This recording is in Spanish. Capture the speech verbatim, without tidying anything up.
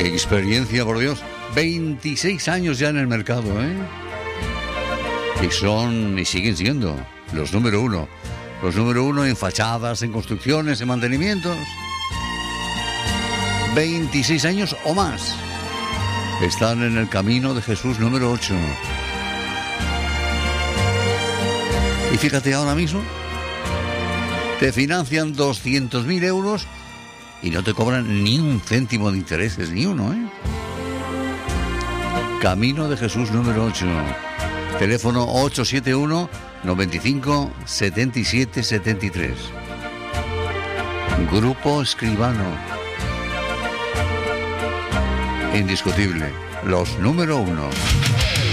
Qué experiencia, por Dios. veintiséis años ya en el mercado, ¿eh? Y son, y siguen siendo, los número uno. Los número uno en fachadas, en construcciones, en mantenimientos. veintiséis años o más. Están en el Camino de Jesús número ocho. Y fíjate, ahora mismo te financian doscientos mil euros y no te cobran ni un céntimo de intereses, ni uno, ¿eh? Camino de Jesús número ocho. Teléfono ocho siete uno, noventa y cinco, setenta y siete setenta y tres. Grupo Escribano. Indiscutible, los número uno.